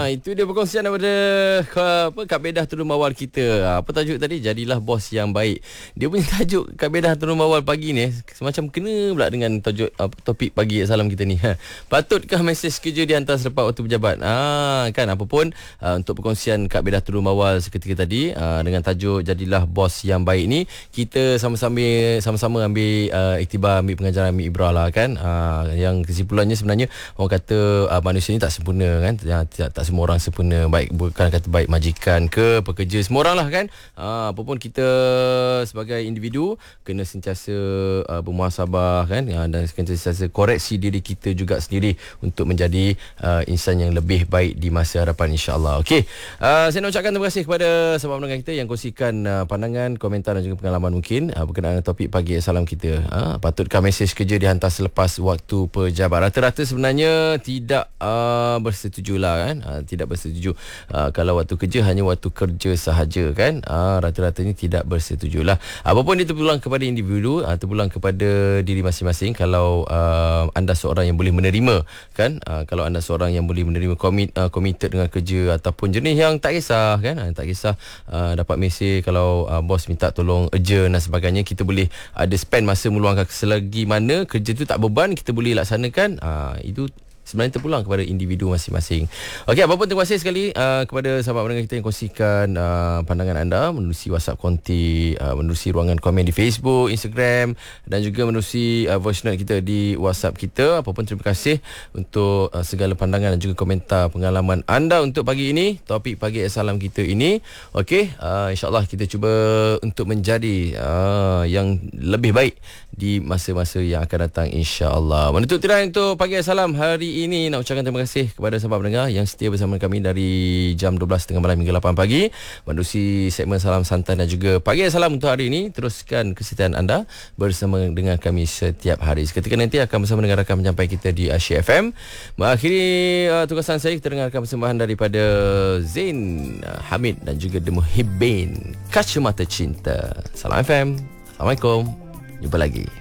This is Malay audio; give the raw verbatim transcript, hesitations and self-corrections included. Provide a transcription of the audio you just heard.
itu dia perkongsian daripada apa kaedah turun mawar kita. Apa tajuk tadi? Jadilah bos yang baik. Dia punya tajuk kaedah turun mawar pagi ni semacam kena pula dengan tajuk apa, topik pagi salam kita ni. Ha. Patutkah mesej kerja dihantar selepas waktu berjabat? Ah kan apa pun uh, untuk perkongsian kaedah turun mawar seketika tadi uh, dengan tajuk jadilah bos yang baik ni, kita sama-sama sama-sama ambil uh, iktibar, ambil pengajaran, ambil ibrah lah kan. Uh, yang kesimpulannya sebenarnya orang kata uh, manusia ni tak sempurna kan. Tak, tak semua orang sempurna, baik bukan kata baik majikan ke pekerja, semua orang lah kan. uh, apa pun kita sebagai individu kena sentiasa uh, bermuhasabah kan, uh, dan sentiasa koreksi diri kita juga sendiri untuk menjadi uh, insan yang lebih baik di masa hadapan, insya-Allah. Okey, uh, saya nak ucapkan terima kasih kepada sahabat pendengar kita yang kongsikan uh, pandangan, komentar dan juga pengalaman mungkin uh, berkenaan topik pagi salam kita. uh, Patutkah mesej kerja dihantar selepas waktu pejabat? Rata-rata sebenarnya tidak uh, bersetuju lah kan, uh, tidak bersetuju. Uh, kalau waktu kerja hanya waktu kerja sahaja kan, uh, rata-ratanya tidak bersetuju lah. Apapun itu terpulang kepada individu, uh, terpulang kepada diri masing-masing. Kalau uh, anda seorang yang boleh menerima kan, uh, kalau anda seorang yang boleh menerima komit, uh, committed dengan kerja, ataupun jenis yang tak kisah kan, uh, tak kisah uh, dapat mesej kalau uh, bos minta tolong urgent dan sebagainya, kita boleh ada spend masa meluangkan selagi mana kerja tu tak beban, kita boleh laksanakan. uh, itu sebenarnya terpulang kepada individu masing-masing. Okey, apa pun terima kasih sekali uh, kepada sahabat pendengar kita yang kongsikan uh, pandangan anda menerusi WhatsApp Konti, uh, menerusi ruangan komen di Facebook, Instagram dan juga menerusi uh, voice note kita di WhatsApp kita. Apa pun terima kasih untuk uh, segala pandangan dan juga komentar pengalaman anda untuk pagi ini, topik pagi salam kita ini. Okey, uh, insya-Allah kita cuba untuk menjadi uh, yang lebih baik di masa-masa yang akan datang, insya-Allah. Menutup tirai untuk pagi salam hari ini, nak ucapkan terima kasih kepada sahabat pendengar yang setia bersama kami dari jam dua belas tiga puluh malam hingga lapan pagi menerusi segmen salam santai dan juga pagi salam untuk hari ini. Teruskan kesetiaan anda bersama dengan kami setiap hari. Seketika nanti akan bersama dengan rakan penyampai kita di Asyik F M. Mengakhiri uh, tugasan saya, kita dengarkan persembahan daripada Zain uh, Hamid dan juga The Muhibbin, Kacamata Cinta. Salam F M. Assalamualaikum. Jumpa lagi.